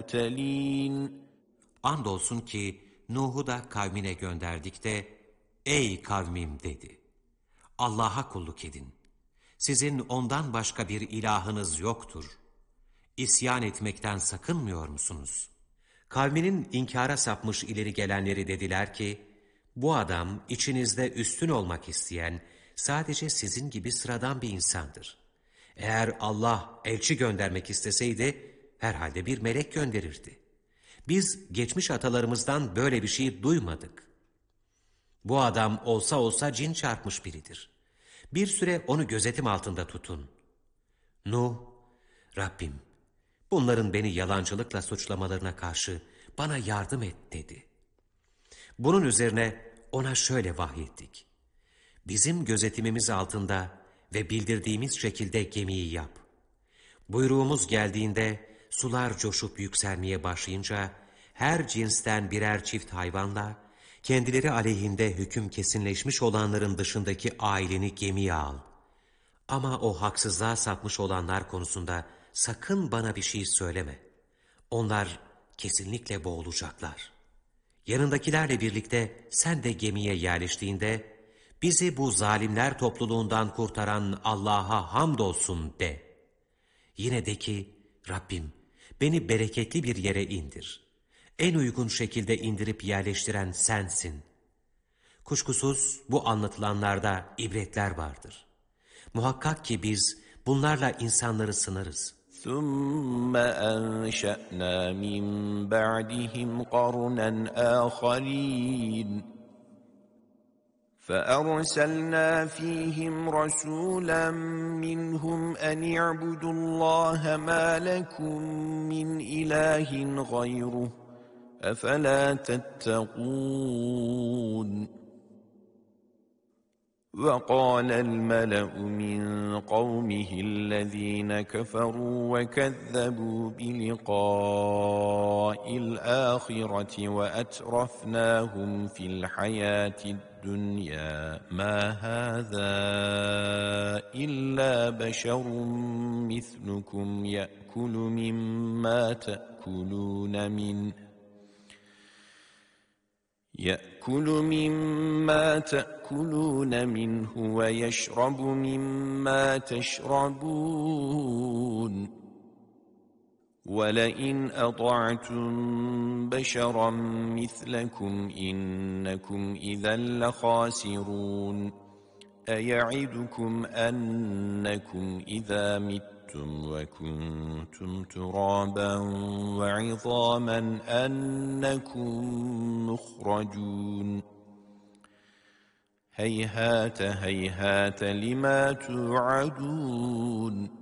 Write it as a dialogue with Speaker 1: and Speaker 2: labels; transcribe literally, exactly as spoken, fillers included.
Speaker 1: الْمُرْسَلِينَ
Speaker 2: Andolsun ki Nuh'u da kavmine gönderdik de, ey kavmim dedi. Allah'a kulluk edin. Sizin ondan başka bir ilahınız yoktur. İsyan etmekten sakınmıyor musunuz? Kavminin inkara sapmış ileri gelenleri dediler ki, bu adam içinizde üstün olmak isteyen, sadece sizin gibi sıradan bir insandır. Eğer Allah elçi göndermek isteseydi, herhalde bir melek gönderirdi. Biz geçmiş atalarımızdan böyle bir şey duymadık. Bu adam olsa olsa cin çarpmış biridir. Bir süre onu gözetim altında tutun. Nuh, Rabbim, bunların beni yalancılıkla suçlamalarına karşı bana yardım et dedi. Bunun üzerine ona şöyle vahyettik. Bizim gözetimimiz altında ve bildirdiğimiz şekilde gemiyi yap. Buyruğumuz geldiğinde sular coşup yükselmeye başlayınca her cinsten birer çift hayvanla kendileri aleyhinde hüküm kesinleşmiş olanların dışındaki aileni gemiye al. Ama o haksızlığa sapmış olanlar konusunda sakın bana bir şey söyleme. Onlar kesinlikle boğulacaklar. Yanındakilerle birlikte sen de gemiye yerleştiğinde bizi bu zalimler topluluğundan kurtaran Allah'a hamdolsun de. Yine de ki Rabbim beni bereketli bir yere indir. En uygun şekilde indirip yerleştiren sensin. Kuşkusuz bu anlatılanlarda ibretler vardır. Muhakkak ki biz bunlarla insanları sınarız.
Speaker 1: ثُمَّ أَنْشَأْنَا مِنْ بَعْدِهِمْ قَرْنًا آخَرِينَ فَأَرْسَلْنَا فِيهِمْ رَسُولًا مِّنْهُمْ أَنِ اعْبُدُوا اللَّهَ مَا لَكُمْ مِنْ إِلَٰهٍ غَيْرُهُ أَفَلَا تَتَّقُونَ وَقَالَ الْمَلَأُ مِنْ قَوْمِهِ الَّذِينَ كَفَرُوا وَكَذَّبُوا بِلِقَاءِ الْآخِرَةِ وَأَتْرَفْنَاهُمْ فِي الْحَيَاةِ الدُّنْيَا مَا هَذَا إِلَّا بَشَرٌ مِثْلُكُمْ يَأْكُلُ مِمَّا تَأْكُلُونَ مِنْهُ يَأْكُلُ مِمَّا تَأْكُلُونَ مِنْهُ وَيَشْرَبُ مِمَّا تَشْرَبُونَ وَلَئِنْ أَطَعْتُمْ بَشَرًا مِثْلَكُمْ إِنَّكُمْ إِذًا لَخَاسِرُونَ أَيَعِدُكُمْ أَنَّكُمْ إِذَا مِتُّمْ وَكُنْتُمْ تُرَابًا وَعِظَامًا أَنَّكُمْ مُخْرَجُونَ هَيْهَاتَ هَيْهَاتَ لِمَا تُوعَدُونَ